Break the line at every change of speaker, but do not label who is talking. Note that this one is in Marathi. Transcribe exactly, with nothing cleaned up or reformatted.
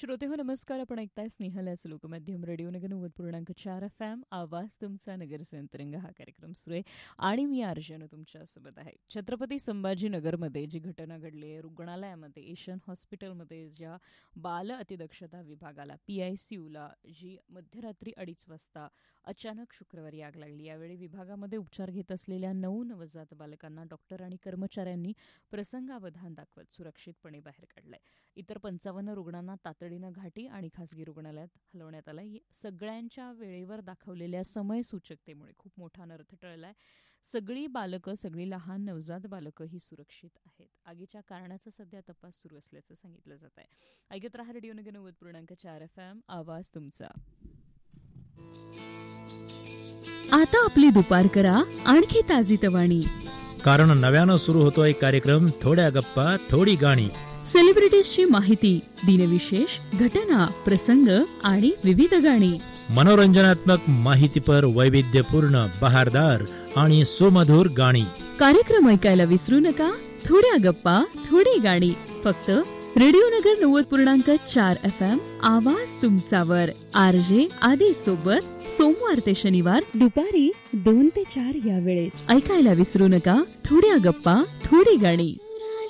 श्रोते हो नमस्कार. आपण ऐकताय स्नेहल या लोकमाध्यम रेडिओ नगर नव्वद पूर्णांक चार एफ एम आवाज तुमचा नगरचे अंतरंग हा कार्यक्रम सुरू आहे आणि मी अर्जन तुमच्यासोबत आहे. छत्रपती संभाजीनगरमध्ये जी घटना घडली आहे, रुग्णालयामध्ये एशियन हॉस्पिटलमध्ये ज्या बाल अतिदक्षता विभागाला पी आय सी यूला जी मध्यरात्री अडीच वाजता अचानक शुक्रवारी आग लागली. यावेळी विभागामध्ये उपचार घेत असलेल्या नऊ नवजात बालकांना डॉक्टर आणि कर्मचाऱ्यांनी प्रसंगावधान दाखवत सुरक्षितपणे बाहेर काढलंय. इतर पंचावन्न रुग्णांना तातडीनं घाटी आणि खासगी रुग्णालयात हलवण्यात आलं. सगळ्यांच्या वेळेवर दाखवलेल्या समयसूचकतेमुळे खूप मोठा अनर्थ टळलाय. सगळी बालकं, सगळी लहान नवजात बालकं ही सुरक्षित आहेत. आगीच्या कारणाचा सध्या तपास सुरू असल्याचं सांगितलं जात आहे. ऐकत रहा रेडिओ नगर नव्वद पूर्णांक चार एफ एम आवाज तुमचा.
आता आपली दुपार करा आणखी ताजीतवाणी,
कारण नव्यानं सुरू होतोय कार्यक्रम थोड्या गप्पा थोडी गाणी.
सेलिब्रिटीजची माहिती, दिनविशेष, घटना, प्रसंग आणि विविध गाणी.
मनोरंजनात्मक माहितीपर वैविध्यपूर्ण बहारदार आणि सुमधुर गाणी.
कार्यक्रम ऐकायला विसरू नका. थोड्या गप्पा थोडी गाणी, फक्त रेडिओ नगर नव्वद पूर्णांक चार एफ एम आवाज तुमचावर. आरजे आदी सोबत सोमवार ते शनिवार दुपारी दोन ते चार या वेळेत ऐकायला विसरू नका. थोड्या गप्पा थोडी गाणी.